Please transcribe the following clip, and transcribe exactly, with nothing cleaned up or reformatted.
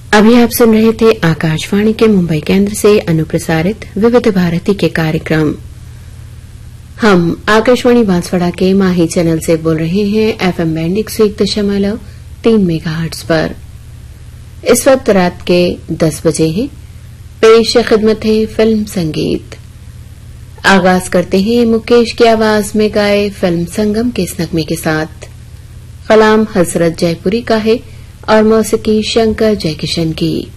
अभी आप सुन रहे थे आकाशवाणी के मुंबई केंद्र से अनुप्रसारित विविध भारती के कार्यक्रम। हम आकाशवाणी बांसवाड़ा के माही चैनल से बोल रहे हैं एफएम बैंड एक सौ एक दशमलव तीन मेगाहर्ट्ज पर। इस वक्त रात के दस बजे हैं। पेश खिदमत है फिल्म संगीत। आगाज करते हैं मुकेश की आवाज में गाए फिल्म संगम के इस नगमे के साथ। कलाम हजरत जयपुरी का है और मौसीकी शंकर जयकिशन की।